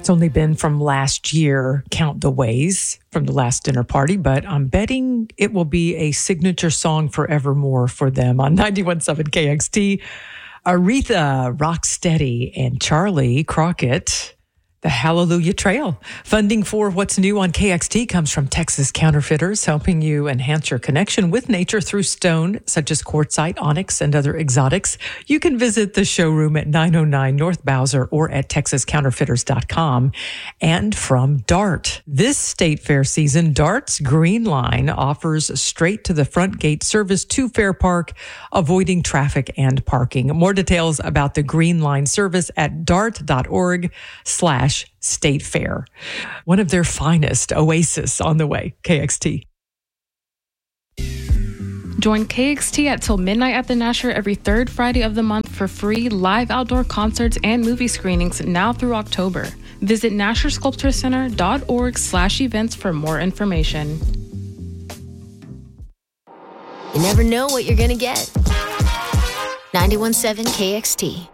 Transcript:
It's only been from last year, count the ways, from the last dinner party, but I'm betting it will be a signature song forevermore for them on 91.7 KXT. Aretha, Rocksteady, and Charlie Crockett, The Hallelujah Trail. Funding for What's New on KXT comes from Texas Counterfeiters, helping you enhance your connection with nature through stone, such as quartzite, onyx, and other exotics. You can visit the showroom at 909 North Bowser or at texascounterfeiters.com. And from DART. This state fair season, DART's Green Line offers straight to the front gate service to Fair Park, avoiding traffic and parking. More details about the Green Line service at dart.org/State Fair. One of their finest, Oasis, on the way. KXT. Join KXT at till midnight at the Nasher every third Friday of the month for free live outdoor concerts and movie screenings now through October. Visit NasherSculptureCenter.org/events for more information. You never know what you're going to get. 91.7 KXT.